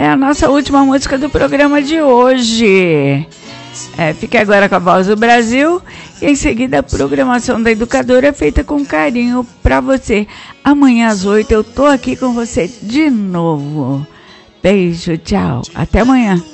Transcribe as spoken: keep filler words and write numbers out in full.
É a nossa última música do programa de hoje. É, fique agora com a Voz do Brasil e em seguida a programação da Educadora feita com carinho para você. Amanhã às oito eu tô aqui com você de novo. Beijo, tchau, até amanhã.